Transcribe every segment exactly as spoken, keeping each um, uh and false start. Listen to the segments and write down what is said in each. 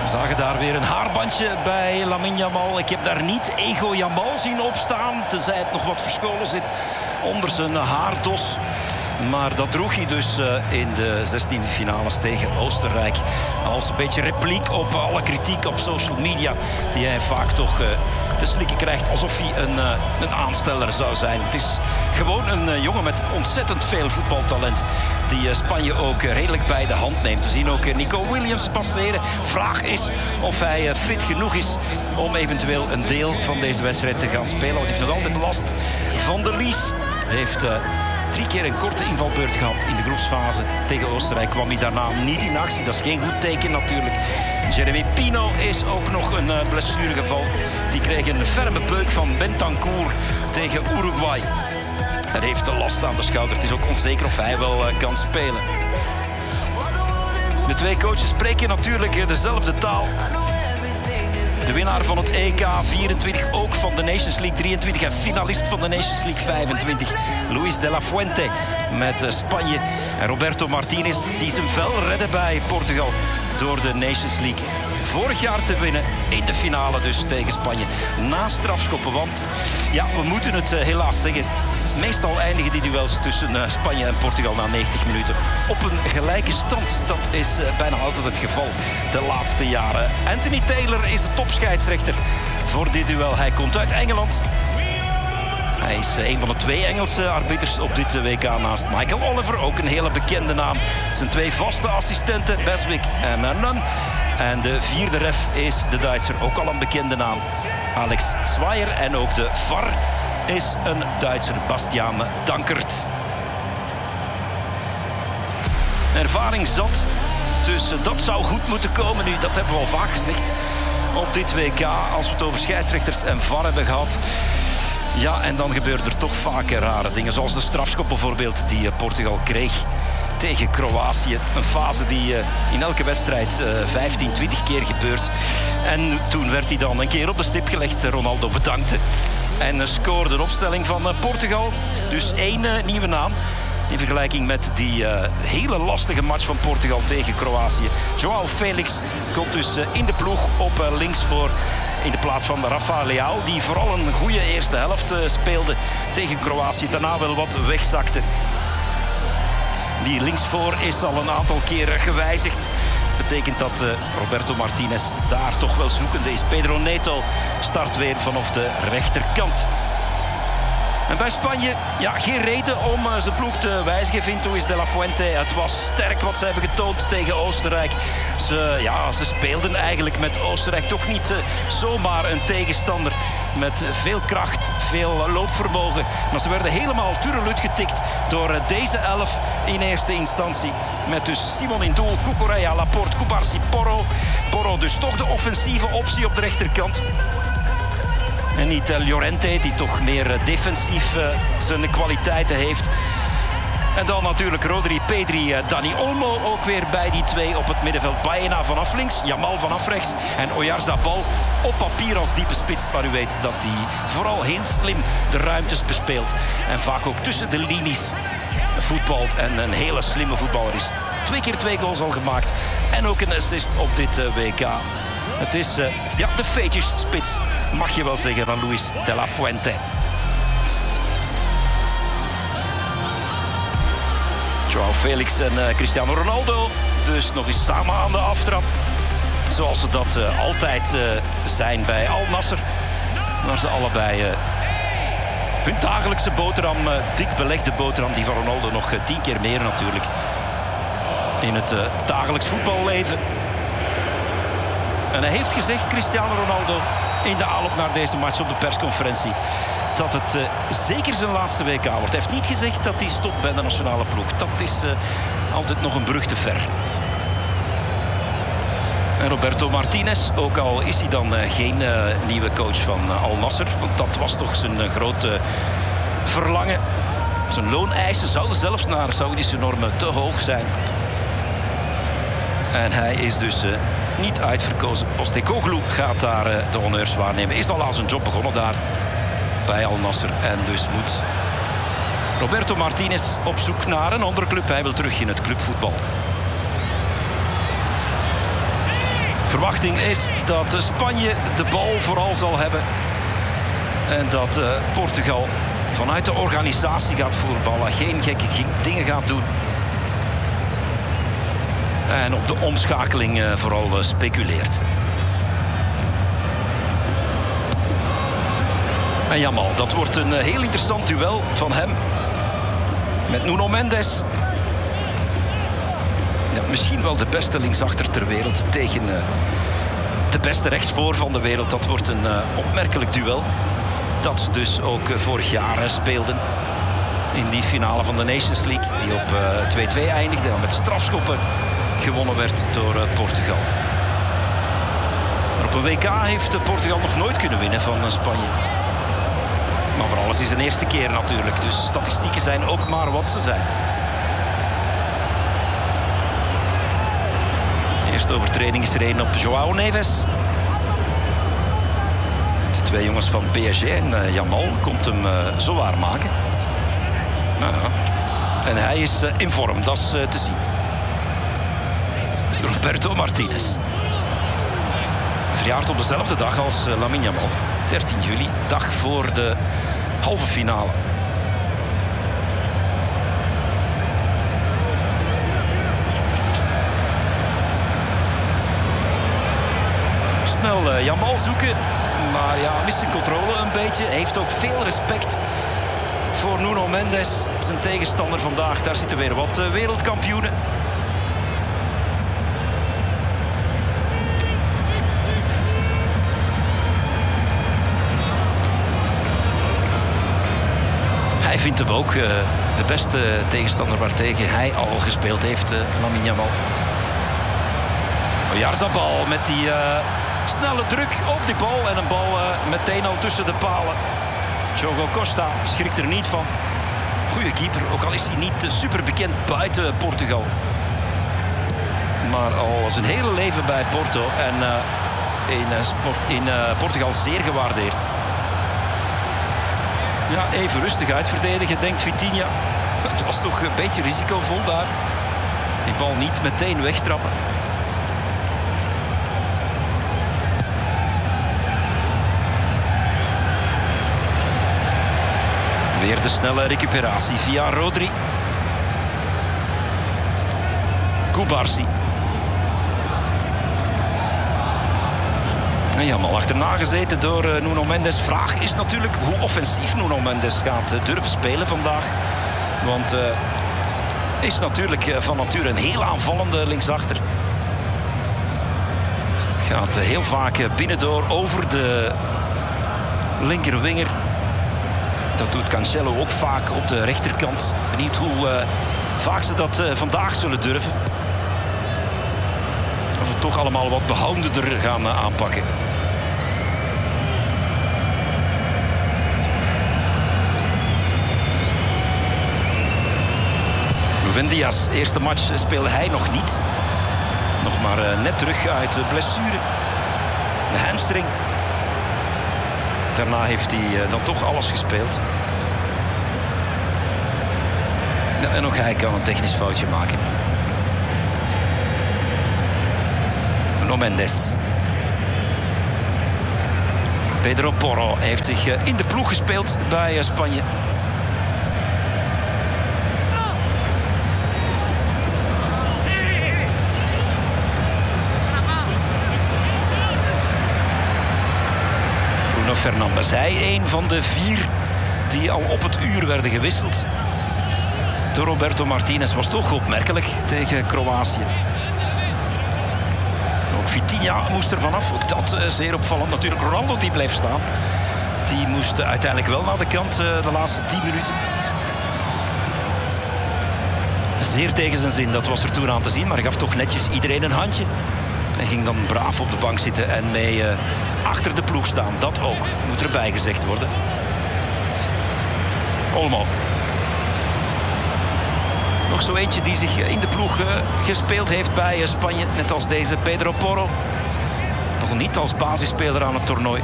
We zagen daar weer een haarbandje bij Lamine Yamal. Ik heb daar niet Ego Yamal zien opstaan, tenzij het nog wat verscholen zit onder zijn haardos. Maar dat droeg hij dus in de zestiende finales tegen Oostenrijk. Als een beetje repliek op alle kritiek op social media die hij vaak toch te slikken krijgt, alsof hij een, een aansteller zou zijn. Het is gewoon een jongen met ontzettend veel voetbaltalent die Spanje ook redelijk bij de hand neemt. We zien ook Nico Williams passeren. Vraag is of hij fit genoeg is om eventueel een deel van deze wedstrijd te gaan spelen. Want hij heeft nog altijd last van de lies. Hij heeft uh, drie keer een korte invalbeurt gehad in de groepsfase. Tegen Oostenrijk kwam hij daarna niet in actie. Dat is geen goed teken natuurlijk. Jeremy Pino is ook nog een uh, blessuregeval. Die kreeg een ferme beuk van Bentancur tegen Uruguay. Hij heeft last aan de schouder. Het is ook onzeker of hij wel uh, kan spelen. De twee coaches spreken natuurlijk dezelfde taal. De winnaar van het E K vierentwintig, ook van de Nations League drieëntwintig... en finalist van de Nations League vijfentwintig. Luis de la Fuente met Spanje. En Roberto Martinez die zijn vel redde bij Portugal door de Nations League vorig jaar te winnen. In de finale dus tegen Spanje. Na strafschoppen, want ja, we moeten het uh, helaas zeggen. Meestal eindigen die duels tussen uh, Spanje en Portugal na negentig minuten op een gelijke stand. Dat is uh, bijna altijd het geval de laatste jaren. Anthony Taylor is de topscheidsrechter voor dit duel. Hij komt uit Engeland. Hij is uh, een van de twee Engelse arbiters op dit uh, W K naast Michael Oliver. Ook een hele bekende naam. Zijn twee vaste assistenten, Beswick en uh, Nunn. En de vierde ref is de Duitser, ook al een bekende naam, Alex Zwayer. En ook de V A R is een Duitser, Bastiaan Dankert. Ervaring zat, dus dat zou goed moeten komen nu. Dat hebben we al vaak gezegd op dit W K, als we het over scheidsrechters en V A R hebben gehad. Ja, en dan gebeuren er toch vaak rare dingen, zoals de strafschop bijvoorbeeld die Portugal kreeg tegen Kroatië. Een fase die uh, in elke wedstrijd uh, vijftien, twintig keer gebeurt. En toen werd hij dan een keer op de stip gelegd. Ronaldo bedankte en uh, scoorde een opstelling van uh, Portugal. Dus één uh, nieuwe naam in vergelijking met die uh, hele lastige match van Portugal tegen Kroatië. João Felix komt dus uh, in de ploeg op uh, links voor in de plaats van Rafa Leao, die vooral een goede eerste helft uh, speelde tegen Kroatië. Daarna wel wat wegzakte. Die linksvoor is al een aantal keren gewijzigd. Betekent dat uh, Roberto Martinez daar toch wel zoekende is. Pedro Neto start weer vanaf de rechterkant. En bij Spanje, ja, geen reden om uh, zijn ploeg te wijzigen, vindt Luis de la Fuente. Het was sterk wat ze hebben getoond tegen Oostenrijk. Ze, ja, ze speelden eigenlijk met Oostenrijk toch niet uh, zomaar een tegenstander. Met veel kracht, veel loopvermogen. Maar ze werden helemaal turelut getikt door uh, deze elf in eerste instantie. Met dus Simon in doel, Cucurella, Laporte, Cubarsí, Porro. Porro dus toch de offensieve optie op de rechterkant. En niet uh, Llorente, die toch meer uh, defensief uh, zijn kwaliteiten heeft. En dan natuurlijk Rodri, Pedri, uh, Dani Olmo ook weer bij die twee op het middenveld. Baena vanaf links, Yamal vanaf rechts en Oyarzabal op papier als diepe spits. Maar u weet dat hij vooral heel slim de ruimtes bespeelt. En vaak ook tussen de linies voetbalt. En een hele slimme voetballer is. Twee keer twee goals al gemaakt. En ook een assist op dit uh, W K. Het is uh, ja, de feetjesspits, mag je wel zeggen, van Luis de la Fuente. João Felix en uh, Cristiano Ronaldo dus nog eens samen aan de aftrap. Zoals ze dat uh, altijd uh, zijn bij Al Nassr. Waar ze allebei uh, hun dagelijkse boterham, uh, dik belegde boterham, die van Ronaldo nog uh, tien keer meer natuurlijk. In het uh, dagelijks voetballeven. En hij heeft gezegd, Cristiano Ronaldo, in de aanloop naar deze match op de persconferentie, dat het uh, zeker zijn laatste W K wordt. Hij heeft niet gezegd dat hij stopt bij de nationale ploeg. Dat is uh, altijd nog een brug te ver. En Roberto Martinez, ook al is hij dan uh, geen uh, nieuwe coach van uh, Al Nassr, want dat was toch zijn uh, grote verlangen. Zijn looneisen zouden zelfs naar Saoedische normen te hoog zijn. En hij is dus uh, niet uitverkozen. Postecoglou gaat daar uh, de honneurs waarnemen. Is al aan zijn job begonnen daar bij Al Nassr. En dus moet Roberto Martinez op zoek naar een andere club. Hij wil terug in het clubvoetbal. Verwachting is dat Spanje de bal vooral zal hebben. En dat uh, Portugal vanuit de organisatie gaat voetballen. Geen gekke dingen gaat doen. En op de omschakeling uh, vooral uh, speculeert. En Yamal, dat wordt een uh, heel interessant duel van hem. Met Nuno Mendes. Ja, misschien wel de beste linksachter ter wereld tegen uh, de beste rechtsvoor van de wereld. Dat wordt een uh, opmerkelijk duel. Dat ze dus ook uh, vorig jaar uh, speelden. In die finale van de Nations League. Die op uh, twee-twee eindigde. En met strafschoppen gewonnen werd door uh, Portugal. Maar op een W K heeft uh, Portugal nog nooit kunnen winnen van uh, Spanje. Maar voor alles is een eerste keer natuurlijk. Dus statistieken zijn ook maar wat ze zijn. De eerste overtreding is er een op João Neves. De twee jongens van P S G en uh, Yamal komt hem uh, zowaar maken. Nou ja. En hij is uh, in vorm, dat is uh, te zien. Roberto Martinez. Verjaard op dezelfde dag als uh, Lamine Yamal. dertien juli, dag voor de halve finale. Snel uh, Yamal zoeken, maar ja, mist zijn controle een beetje. Hij heeft ook veel respect voor Nuno Mendes, zijn tegenstander vandaag. Daar zitten weer wat uh, wereldkampioenen. Hij vindt hem ook uh, de beste tegenstander waartegen hij al gespeeld heeft, uh, Lamine Yamal. Oyarzabal met die uh, snelle druk op die bal en een bal uh, meteen al tussen de palen. Diogo Costa schrikt er niet van. Goeie keeper, ook al is hij niet uh, super bekend buiten Portugal. Maar al zijn hele leven bij Porto en uh, in, uh, sport, in uh, Portugal zeer gewaardeerd. Ja, even rustig uitverdedigen, denkt Vitinha. Het was toch een beetje risicovol daar. Die bal niet meteen wegtrappen. Weer de snelle recuperatie via Rodri. Kubarsi. En Yamal achterna gezeten door uh, Nuno Mendes. Vraag is natuurlijk hoe offensief Nuno Mendes gaat uh, durven spelen vandaag. Want uh, is natuurlijk uh, van nature een heel aanvallende linksachter. Gaat uh, heel vaak uh, binnendoor over de linkerwinger. Dat doet Cancelo ook vaak op de rechterkant. Benieuwd hoe uh, vaak ze dat uh, vandaag zullen durven. Of het toch allemaal wat behoudender gaan uh, aanpakken. Ruben Dias, eerste match speelde hij nog niet. Nog maar uh, net terug uit de blessure. De hamstring. Daarna heeft hij uh, dan toch alles gespeeld. Ja, en ook hij kan een technisch foutje maken. Nuno Mendes. Pedro Porro heeft zich uh, in de ploeg gespeeld bij uh, Spanje. Bruno Fernandes, hij een van de vier die al op het uur werden gewisseld. De Roberto Martinez was toch opmerkelijk tegen Kroatië. Ook Vitinha moest er vanaf. Ook dat uh, zeer opvallend. Natuurlijk Ronaldo die bleef staan. Die moest uh, uiteindelijk wel naar de kant uh, de laatste tien minuten. Zeer tegen zijn zin, dat was er toen aan te zien. Maar hij gaf toch netjes iedereen een handje. En ging dan braaf op de bank zitten en mee uh, achter de ploeg staan. Dat ook, moet erbij gezegd worden. Olmo. Nog zo eentje die zich in de ploeg uh, gespeeld heeft bij uh, Spanje. Net als deze Pedro Porro. Begon niet als basisspeler aan het toernooi.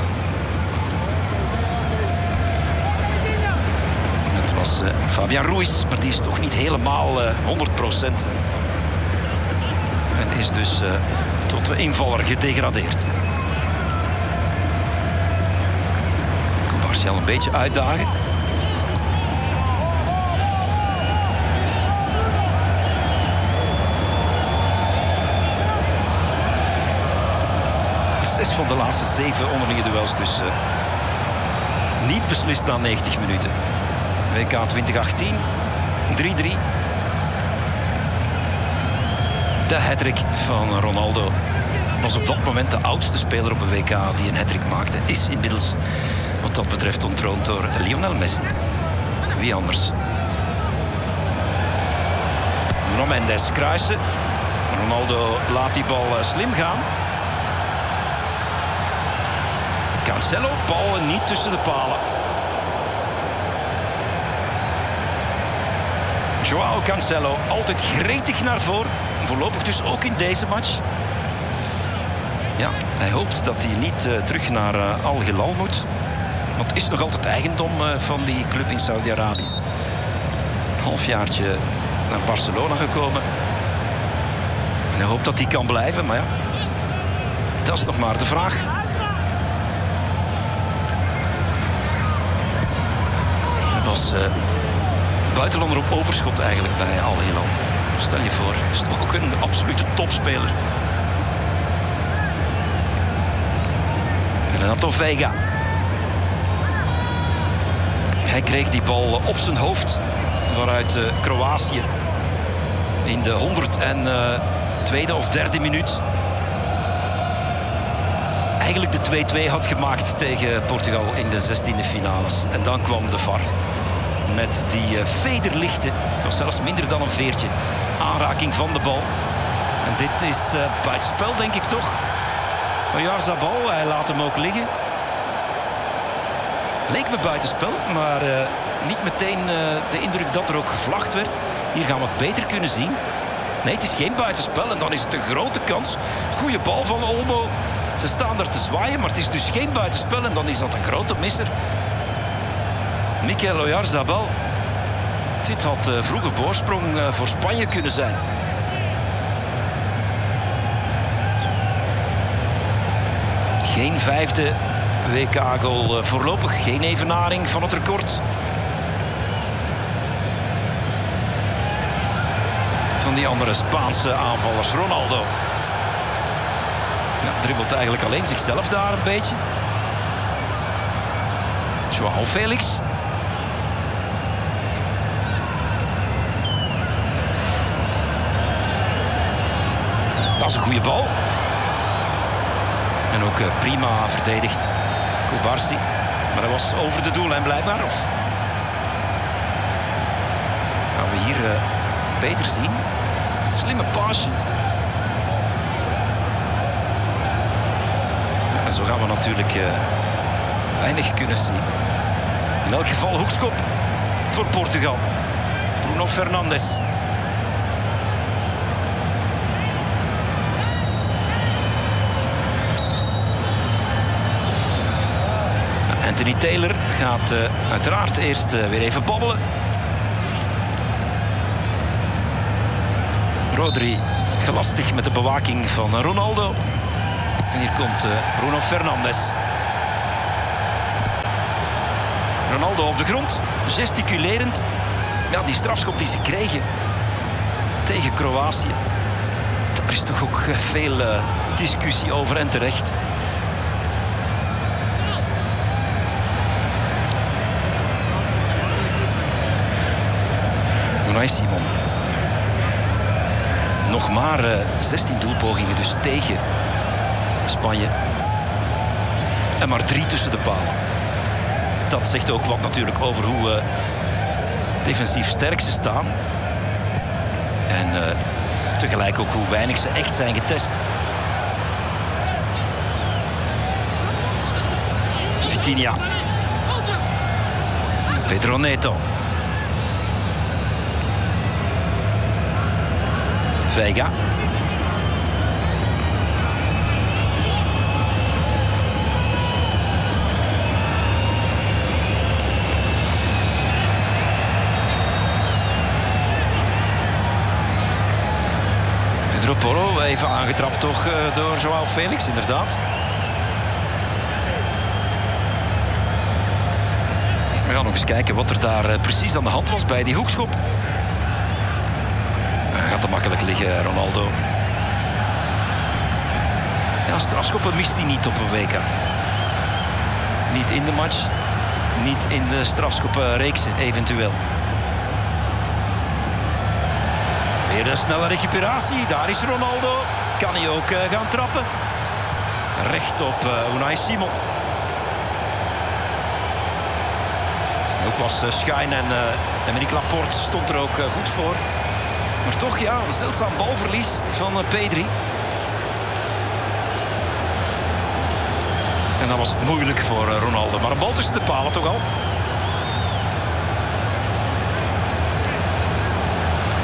Dat was uh, Fabian Ruiz. Maar die is toch niet helemaal uh, honderd procent. En is dus uh, tot de invaller gedegradeerd. Martial een beetje uitdagen. Zes van de laatste zeven onderlinge duels dus uh, niet beslist na negentig minuten. W K twintig achttien, drie drie. De hattrick van Ronaldo was op dat moment de oudste speler op een W K die een hattrick maakte. Is inmiddels wat dat betreft ontroond door Lionel Messi. Wie anders? Nuno Mendes kruisen. Ronaldo laat die bal slim gaan. Cancelo, bal niet tussen de palen. Joao Cancelo, altijd gretig naar voren. Voorlopig dus ook in deze match. Ja, hij hoopt dat hij niet uh, terug naar uh, Al Hilal moet. Want het is nog altijd eigendom uh, van die club in Saudi-Arabië. Een halfjaartje naar Barcelona gekomen. En hij hoopt dat hij kan blijven, maar ja. Dat is nog maar de vraag. Hij was uh, buitenlander op overschot eigenlijk bij Al Hilal. Stel je voor, is toch ook een absolute topspeler. Renato Veiga. Hij kreeg die bal op zijn hoofd. Waaruit uh, Kroatië in de honderd en tweede of derde minuut eigenlijk de twee twee had gemaakt tegen Portugal in de zestiende finales. En dan kwam de V A R met die uh, vederlichte, het was zelfs minder dan een veertje, aanraking van de bal. En dit is uh, buitenspel, denk ik toch? Oyarzabal, hij laat hem ook liggen. Leek me buitenspel, maar uh, niet meteen uh, de indruk dat er ook gevlacht werd. Hier gaan we het beter kunnen zien. Nee, het is geen buitenspel en dan is het een grote kans. Goeie bal van Olmo. Ze staan daar te zwaaien, maar het is dus geen buitenspel en dan is dat een grote misser. Mikel Oyarzabal. Dit had uh, vroege voorsprong uh, voor Spanje kunnen zijn. Geen vijfde W K-goal voorlopig. Geen evenaring van het record van die andere Spaanse aanvallers. Ronaldo. Ja, dribbelt eigenlijk alleen zichzelf daar een beetje. Joao Felix. Dat is een goede bal. En ook uh, prima verdedigd. Kubarsi. Maar dat was over de doellijn blijkbaar. Of gaan we hier uh, beter zien. Een slimme paasje. Ja, en zo gaan we natuurlijk uh, weinig kunnen zien. In elk geval hoekschop voor Portugal. Bruno Fernandes. Anthony Taylor gaat uh, uiteraard eerst uh, weer even babbelen. Rodri gelastig met de bewaking van Ronaldo. En hier komt uh, Bruno Fernandes. Ronaldo op de grond, gesticulerend. Ja, die strafschop die ze kregen tegen Kroatië. Daar is toch ook uh, veel uh, discussie over en terecht. Unai Simon. Nog maar uh, zestien doelpogingen dus tegen Spanje. En maar drie tussen de palen. Dat zegt ook wat natuurlijk over hoe uh, defensief sterk ze staan. En uh, tegelijk ook hoe weinig ze echt zijn getest. Vitinha. Pedro Neto. Veiga. Pedro Porro even getrapt toch uh, door Joao Felix, inderdaad. We gaan nog eens kijken wat er daar uh, precies aan de hand was bij die hoekschop. Hij gaat te makkelijk liggen, Ronaldo. Ja, strafschoppen mist hij niet op een W K. Niet in de match, niet in de strafschoppenreeksen eventueel. Weer een snelle recuperatie, daar is Ronaldo. Kan hij ook uh, gaan trappen. Recht op uh, Unai Simon. Ook was uh, Schuijn en uh, Aymeric Laporte stond er ook uh, goed voor. Maar toch, ja, een zeldzaam balverlies van uh, Pedri. En dan was het moeilijk voor uh, Ronaldo. Maar een bal tussen de palen toch al.